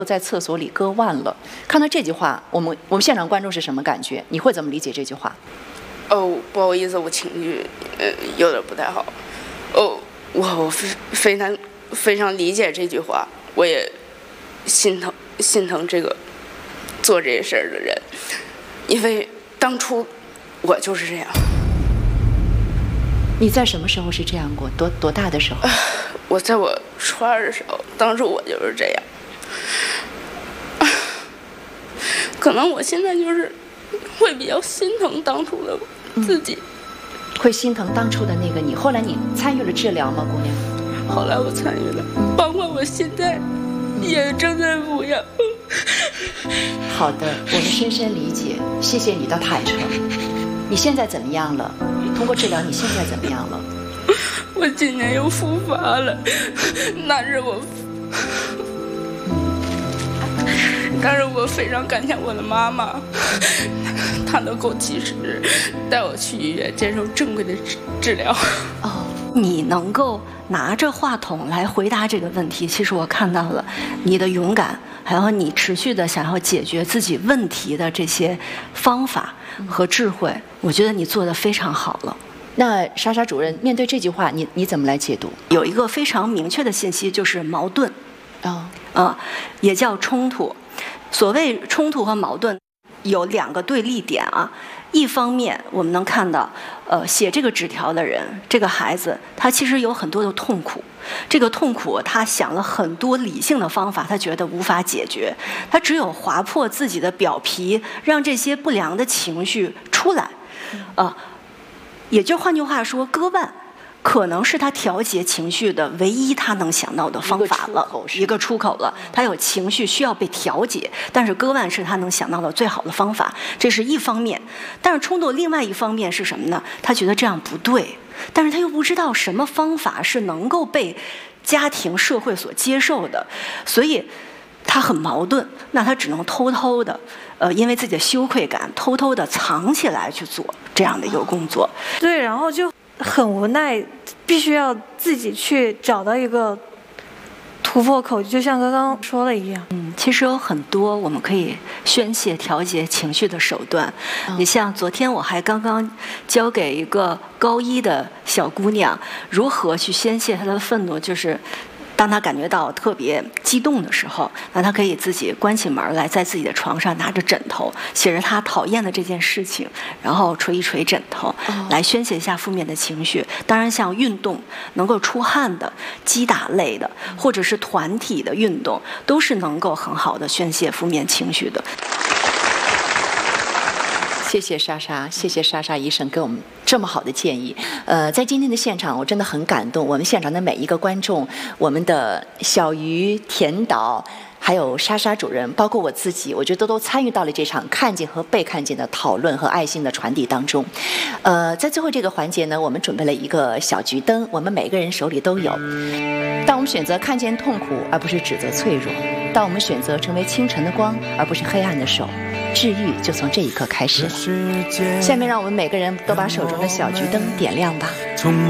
在厕所里割腕了。看到这句话，我们现场观众是什么感觉？你会怎么理解这句话？ 哦，不好意思，我情绪有点不太好。哦，我非常理解这句话，我也心疼这个做这事儿的人，因为当初我就是这样。 你在什么时候是这样过？多大的时候？ 我在我初2的时候，当时我就是这样。可能我现在就是会比较心疼当初的自己， 会心疼当初的那个你。后来你参与了治疗吗，姑娘？ 后来我参与了，包括我现在也正在服药。 好的，我们深深理解，谢谢你的坦诚。你现在怎么样了？通过治疗，你现在怎么样了？ 我今年又复发了，但是我非常感谢我的妈妈，她能够及时带我去医院接受正规的治疗。 哦，你能够拿着话筒来回答这个问题，其实我看到了你的勇敢，还有你持续的想要解决自己问题的这些方法和智慧，我觉得你做得非常好了。 那莎莎主任，面对这句话，你怎么来解读？ 有一个非常明确的信息，就是矛盾，也叫冲突。所谓冲突和矛盾，有2个对立点啊。一方面，我们能看到，写这个纸条的人，这个孩子，他其实有很多的痛苦。这个痛苦，他想了很多理性的方法，他觉得无法解决。他只有划破自己的表皮，让这些不良的情绪出来，也就换句话说，割腕可能是他调节情绪的唯一他能想到的方法了，一个出口了。他有情绪需要被调节，但是割腕是他能想到的最好的方法，这是一方面。但是冲突另外一方面是什么呢？他觉得这样不对，但是他又不知道什么方法是能够被家庭社会所接受的，所以他很矛盾。那他只能偷偷的因为自己的羞愧感偷偷的藏起来去做这样的一个工作。 对，然后就很无奈，必须要自己去找到一个突破口，就像刚刚说的一样。 其实有很多我们可以宣泄调节情绪的手段。你像昨天我还刚刚教给一个高1的小姑娘如何去宣泄她的愤怒，就是当他感觉到特别激动的时候，那他可以自己关起门来，在自己的床上拿着枕头，写着他讨厌的这件事情，然后捶一捶枕头，来宣泄一下负面的情绪。当然，像运动能够出汗的、击打类的，或者是团体的运动，都是能够很好的宣泄负面情绪的。 谢谢莎莎，谢谢莎莎医生给我们这么好的建议。在今天的现场，我真的很感动。我们现场的每一个观众，我们的小鱼、田导，还有莎莎主任，包括我自己，我觉得都参与到了这场看见和被看见的讨论和爱心的传递当中。在最后这个环节呢，我们准备了一个小桔灯，我们每个人手里都有。当我们选择看见痛苦，而不是指责脆弱；当我们选择成为清晨的光，而不是黑暗的手。治愈就从这一刻开始了。下面让我们每个人都把手中的小桔灯点亮吧。